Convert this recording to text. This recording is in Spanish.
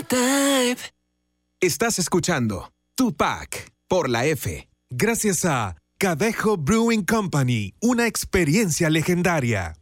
type. Estás escuchando Tupac por la F. Gracias a Cadejo Brewing Company, una experiencia legendaria.